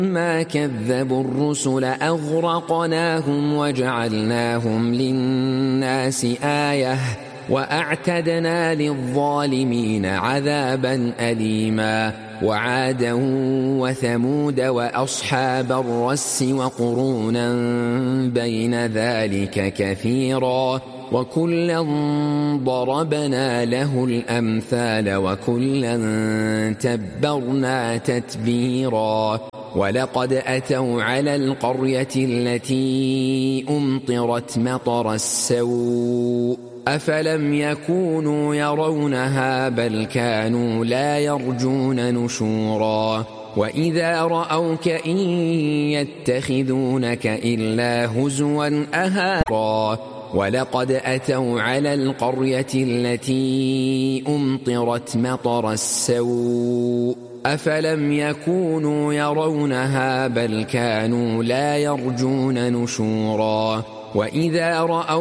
ما كذبوا الرسل أغرقناهم وجعلناهم للناس آية وأعتدنا للظالمين عذابا أليما وعادا وثمود وأصحاب الرس وقرونا بين ذلك كثيرا وكلا ضربنا له الأمثال وكلا تبرنا تتبيرا ولقد أتوا على القرية التي أمطرت مطر السوء أفلم يكونوا يرونها بل كانوا لا يرجون نشورا وإذا رأوك إن يتخذونك إلا هزوا أهابا ولقد أتوا على القرية التي أمطرت مطر السوء أفلم يكونوا يرونها بل كانوا لا يرجون نشورا وإذا رأوا